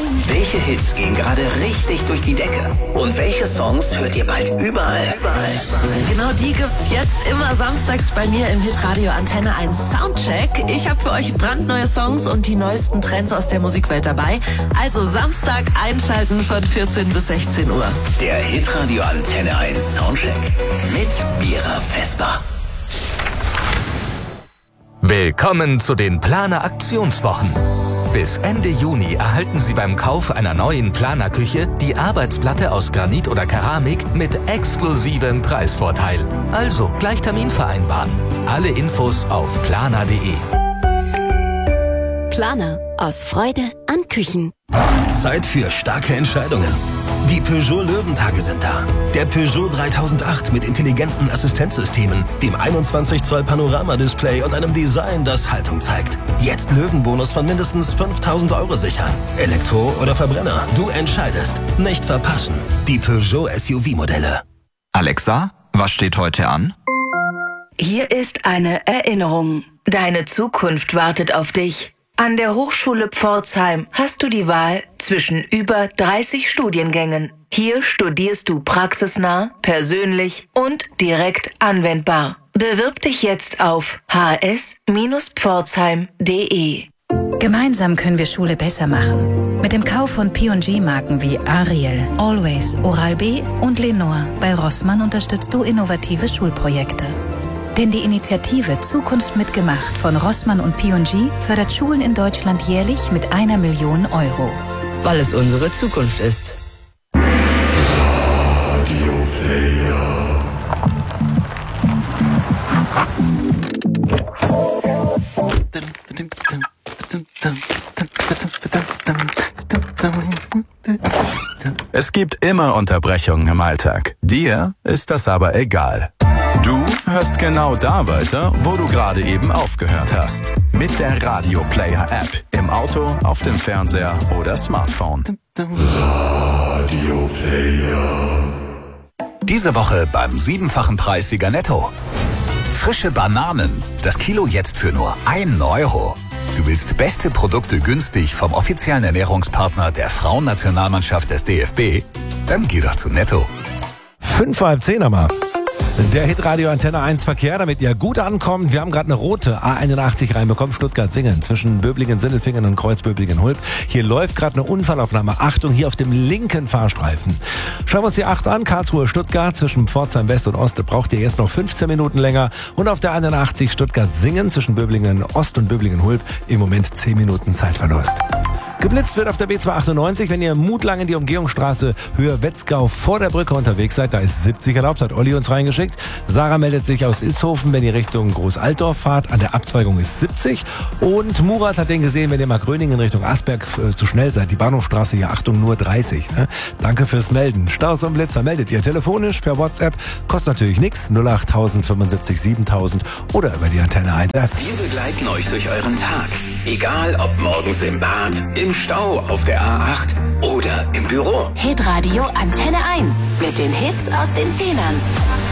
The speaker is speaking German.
Welche Hits gehen gerade richtig durch die Decke? Und welche Songs hört ihr bald überall? Genau die gibt's jetzt immer samstags bei mir im Hitradio Antenne 1 Soundcheck. Ich habe für euch brandneue Songs und die neuesten Trends aus der Musikwelt dabei. Also Samstag einschalten von 14 bis 16 Uhr. Der Hitradio Antenne 1 Soundcheck mit Mira Vesper. Willkommen zu den Planer Aktionswochen. Bis Ende Juni erhalten Sie beim Kauf einer neuen Planerküche die Arbeitsplatte aus Granit oder Keramik mit exklusivem Preisvorteil. Also gleich Termin vereinbaren. Alle Infos auf planer.de. Planer. Aus Freude an Küchen. Zeit für starke Entscheidungen. Die Peugeot Löwentage sind da. Der Peugeot 3008 mit intelligenten Assistenzsystemen, dem 21 Zoll Panoramadisplay und einem Design, das Haltung zeigt. Jetzt Löwenbonus von mindestens 5.000 € sichern. Elektro oder Verbrenner, du entscheidest. Nicht verpassen. Die Peugeot SUV-Modelle. Alexa, was steht heute an? Hier ist eine Erinnerung. Deine Zukunft wartet auf dich. An der Hochschule Pforzheim hast du die Wahl zwischen über 30 Studiengängen. Hier studierst du praxisnah, persönlich und direkt anwendbar. Bewirb dich jetzt auf hs-pforzheim.de. Gemeinsam können wir Schule besser machen. Mit dem Kauf von P&G-Marken wie Ariel, Always, Oral-B und Lenore bei Rossmann unterstützt du innovative Schulprojekte. Denn die Initiative Zukunft mitgemacht von Rossmann und P&G fördert Schulen in Deutschland jährlich mit 1 Million €. Weil es unsere Zukunft ist. Es gibt immer Unterbrechungen im Alltag. Dir ist das aber egal. Du hörst genau da weiter, wo du gerade eben aufgehört hast. Mit der Radio Player App. Im Auto, auf dem Fernseher oder Smartphone. Radio Player. Diese Woche beim 7-fachen Preissieger Netto. Frische Bananen. Das Kilo jetzt für nur 1 €. Du willst beste Produkte günstig vom offiziellen Ernährungspartner der Frauennationalmannschaft des DFB? Dann geh doch zu Netto. 5:30 haben wir. Der Hitradio Antenne 1 Verkehr, damit ihr gut ankommt. Wir haben gerade eine rote A81 reinbekommen, Stuttgart-Singen, zwischen Böblingen-Sindelfingen und Kreuzböblingen-Hulb. Hier läuft gerade eine Unfallaufnahme. Achtung, hier auf dem linken Fahrstreifen. Schauen wir uns die 8 an. Karlsruhe-Stuttgart, zwischen Pforzheim West und Ost braucht ihr jetzt noch 15 Minuten länger. Und auf der 81 Stuttgart-Singen, zwischen Böblingen-Ost und Böblingen-Hulb, im Moment 10 Minuten Zeitverlust. Geblitzt wird auf der B298, wenn ihr Mutlang in die Umgehungsstraße Höhe Wetzgau vor der Brücke unterwegs seid. Da ist 70 erlaubt, hat Olli uns reingeschickt. Sarah meldet sich aus Ilshofen, wenn ihr Richtung Großaltdorf fahrt. An der Abzweigung ist 70. Und Murat hat den gesehen, wenn ihr mal Gröningen Richtung Asberg zu schnell seid. Die Bahnhofstraße hier, Achtung, nur 30. Ne? Danke fürs Melden. Staus und Blitzer meldet ihr telefonisch per WhatsApp. Kostet natürlich nichts. 08000 75 7000 oder über die Antenne 1. Wir begleiten euch durch euren Tag. Egal ob morgens im Bad, im Stau, auf der A8 oder im Büro. Hitradio Antenne 1 mit den Hits aus den 10ern.